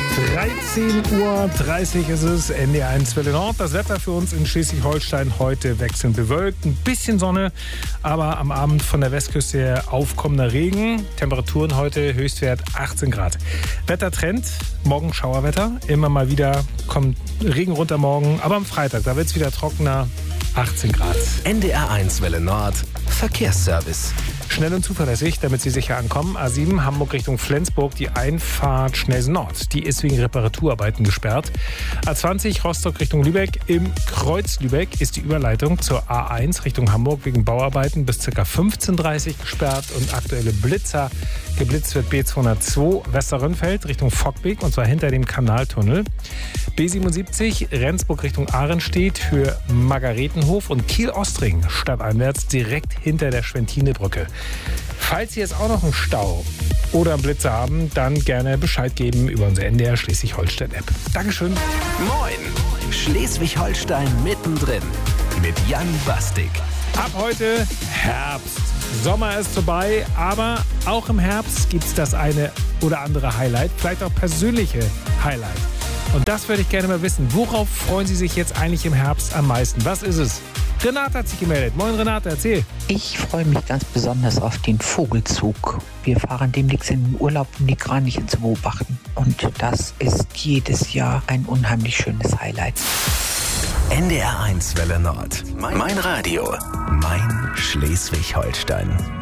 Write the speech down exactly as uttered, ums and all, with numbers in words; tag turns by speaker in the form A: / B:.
A: dreizehn Uhr dreißig ist es, N D R eins Welle Nord. Das Wetter für uns in Schleswig-Holstein heute wechselnd bewölkt. Ein bisschen Sonne, aber am Abend von der Westküste her aufkommender Regen. Temperaturen heute Höchstwert achtzehn Grad. Wettertrend, morgen Schauerwetter. Immer mal wieder kommt Regen runter morgen. Aber am Freitag, da wird es wieder trockener. achtzehn Grad.
B: N D R eins Welle Nord, Verkehrsservice.
A: Schnell und zuverlässig, damit Sie sicher ankommen. A sieben Hamburg Richtung Flensburg, die Einfahrt Schnellsen Nord. Die ist wegen Reparaturarbeiten gesperrt. A zwanzig Rostock Richtung Lübeck. Im Kreuz Lübeck ist die Überleitung zur A eins Richtung Hamburg wegen Bauarbeiten bis ca. fünfzehn Uhr dreißig gesperrt. Und aktuelle Blitzer. Geblitzt wird B zweihundertzwei Westerrönfeld Richtung Fockbeek, und zwar hinter dem Kanaltunnel. B siebenundsiebzig Rendsburg Richtung Ahrenstedt für Margaretenhof und Kiel-Ostring stadteinwärts direkt hinter der Schwentinebrücke. Falls Sie jetzt auch noch einen Stau oder einen Blitzer haben, dann gerne Bescheid geben über unsere N D R Schleswig-Holstein-App. Dankeschön.
B: Moin, Schleswig-Holstein mittendrin mit Jan Bastik.
A: Ab heute Herbst. Sommer ist vorbei, aber auch im Herbst gibt es das eine oder andere Highlight, vielleicht auch persönliche Highlight. Und das würde ich gerne mal wissen. Worauf freuen Sie sich jetzt eigentlich im Herbst am meisten? Was ist es? Renate hat sich gemeldet. Moin Renate, erzähl.
C: Ich freue mich ganz besonders auf den Vogelzug. Wir fahren demnächst in den Urlaub, um die Kraniche zu beobachten. Und das ist jedes Jahr ein unheimlich schönes Highlight.
B: N D R eins Welle Nord. Mein Radio. Mein Schleswig-Holstein.